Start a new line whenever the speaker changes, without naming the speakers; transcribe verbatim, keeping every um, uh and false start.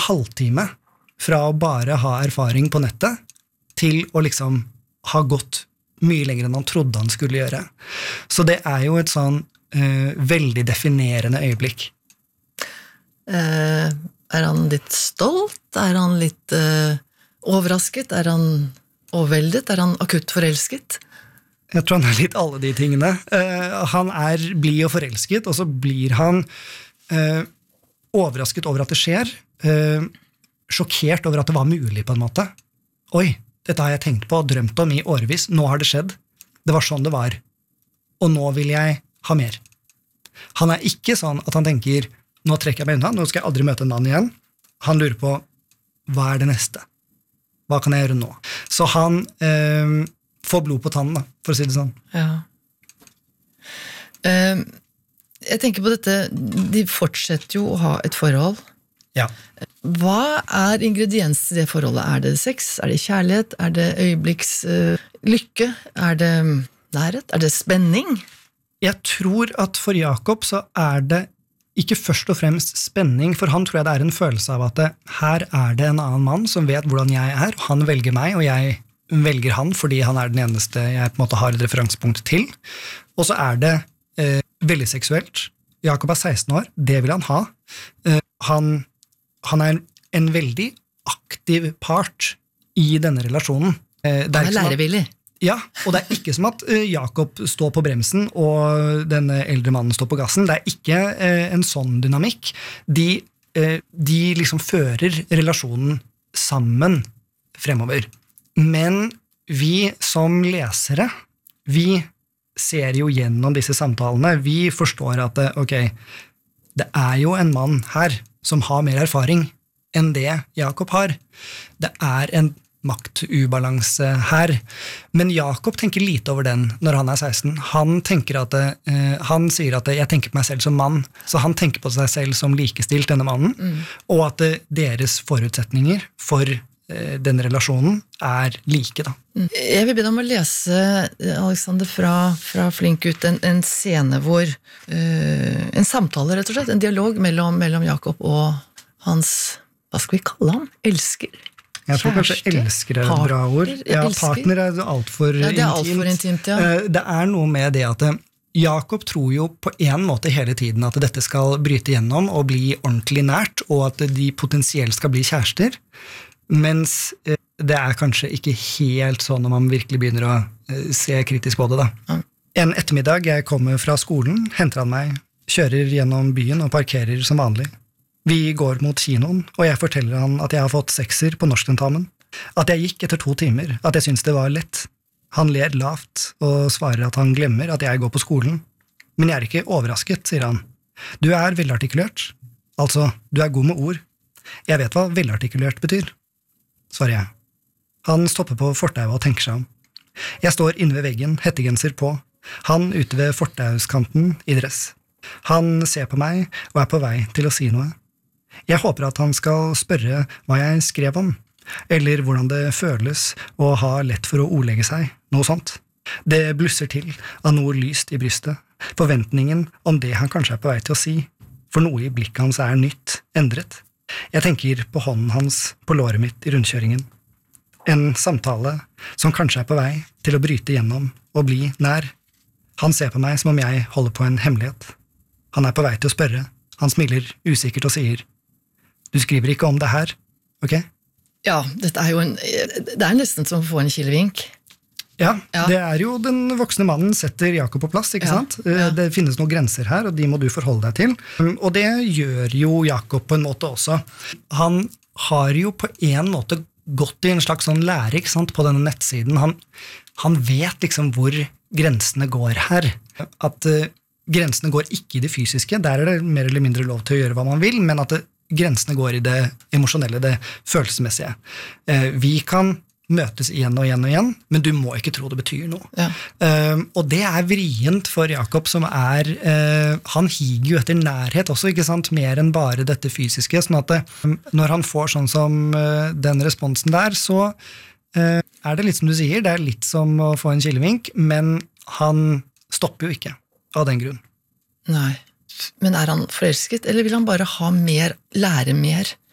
halvtime fra å bare ha erfaring på nettet til å liksom ha gått mye lenger enn han trodde han skulle gjøre. Så det er jo et sånn uh, veldig definerende øyeblikk.
Uh, er han litt stolt? Er han litt uh, overrasket? Er han overveldet? Er han akutt forelsket?
Jeg tror han er litt alle de tingene. Uh, han er blid og forelsket, og så blir han uh, overrasket over at det skjer, uh, sjokkert over at det var mulig på en måte. Oi, dette har jeg tenkt på og drømt om i årevis. Nå har det skjedd. Det var sånn det var. Og nå vil jeg ha mer. Han er ikke sånn at han tenker, nå trekker jeg meg unna, nå skal jeg aldri møte en mann igjen. Han lurer på, hva er det neste? Hva kan jeg gjøre nå? Så han eh, får blod på tannen, da, for å si det sånn.
Ja. Uh, jeg tenker på dette, de fortsetter jo å ha et forhold.
Ja.
Hva er ingredienser i det forholdet? Er det sex? Er det kjærlighet? Er det øyeblikks uh, lykke? Er det nærhet? Er det spenning?
Jeg tror at for Jakob så er det ikke først og fremst spenning, for han tror jeg det er en følelse av at det, her er det en annen mann som vet hvordan jeg er, han velger meg, og jeg velger han fordi han er den eneste jeg på en måte har et referansepunkt til. Og så er det eh, veldig seksuelt. Jakob er seksten år, det vil han ha. Eh, han Han er en veldig aktiv part i denne relasjonen. Det er
han er lærevillig.
Ja, og det er ikke som at Jakob står på bremsen og denne eldre mannen står på gassen. Det er ikke en sånn dynamikk. De, de liksom fører relasjonen sammen fremover. Men vi som lesere, vi ser jo gjennom disse samtalene. Vi forstår at det, ok, det er jo en mann her som har mer erfaring enn det Jakob har. Det er en maktubalanse her. Men Jakob tenker lite over den når han er seksten. Han tenker at det, eh, han sier at det, jeg tenker på meg selv som mann, så han tenker på seg selv som likestilt, denne mannen, mm. og at det, deres forutsetninger for eh, den relasjonen er like, da.
Mm. Jeg vil be deg om å lese, Alexander, fra, fra Flink-gutt, en, en scene hvor uh, en samtale, rett og slett, en dialog mellom, mellom Jakob og hans, hva skal vi kalle han? Elsker?
Jeg tror kanskje elsker er et bra ord. Ja, partner er alt for
ja, det er alt for intimt. Ja.
Det er noe med det at Jakob tror jo på en måte hele tiden at dette skal bryte gjennom og bli ordentlig nært, og at de potensielt skal bli kjærester, mens det er kanskje ikke helt sånn når man virkelig begynner å se kritisk på det. Da. Ja. En ettermiddag jeg kommer fra skolen, henter han meg, kjører gjennom byen og parkerer som vanlig. Vi går mot kinoen, og jeg forteller han at jeg har fått sekser på norsktentamen, at jeg gikk etter to timer, at jeg synes det var lett. Han ler lavt og svarer at han glemmer at jeg går på skolen. Men jeg er ikke overrasket, sier han. Du er velartikulert. Altså, du er god med ord. Jeg vet hva velartikulert betyr, svarer jeg. Han stopper på fortauet og tenker seg om. Jeg står inne ved veggen, hettegenser på. Han ute ved fortauskanten i dress. Han ser på meg og er på vei til å si noe. Jeg håper at han skal spørre hva jeg skrev om, eller hvordan det føles å ha lett for å ordlegge seg, noe sånt. Det blusser til av noe lyst i brystet, forventningen om det han kanskje er på vei til å si, for noe i blikket hans er nytt, endret. Jeg tenker på hånden hans på låret mitt i rundkjøringen. En samtale som kanskje er på vei til å bryte gjennom og bli nær. Han ser på meg som om jeg holder på en hemmelighet. Han er på vei til å spørre. Han smiler usikkert og sier, du skriver ikke om det her, ok?
Ja, dette er jo en, det er nesten som å få en kilevink.
Ja, ja, det er jo den voksne mannen setter Jakob på plass, ikke ja, sant? Ja. Det finnes noen grenser her, og de må du forholde deg til. Og det gjør jo Jakob på en måte også. Han har jo på en måte gått i en slags sånn lære, ikke sant, på denne nettsiden. Han, han vet liksom hvor grensene går her. At uh, grensene går ikke i det fysiske, der er det mer eller mindre lov til å gjøre hva man vil, men at det, grensene går i det emosjonelle, det følelsesmessige. Uh, vi kan møtes igjen og igjen og igjen, men du må ikke tro det betyr noe. Ja. Uh, og det er vrient for Jakob, som er, uh, han higer jo etter nærhet også, ikke sant, mer enn bare dette fysiske, sånn at det, når han får sånn som uh, den responsen der, så uh, er det litt som du sier, det er litt som å få en kilevink, men han stopper jo ikke av den grunn.
Nei, men er han forelsket, eller vil han bare ha mer, lære mer?